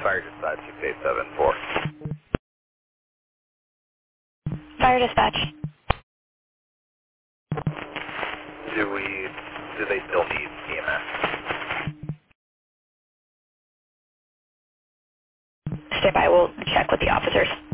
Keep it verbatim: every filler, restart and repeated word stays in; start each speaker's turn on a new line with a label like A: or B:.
A: Fire dispatch six eight seven four.
B: Fire dispatch.
A: Do we, do they still need E M S?
B: Stay by, we'll check with the officers.